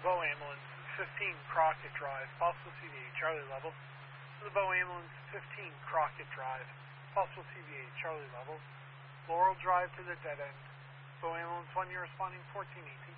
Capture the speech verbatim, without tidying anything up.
Bow Ambulance fifteen Crockett Drive, possible C V A Charlie level. To the Bow Ambulance fifteen Crockett Drive, possible C V A Charlie level. Laurel Drive to the dead end. Bow Ambulance one, you're responding fourteen eighteen.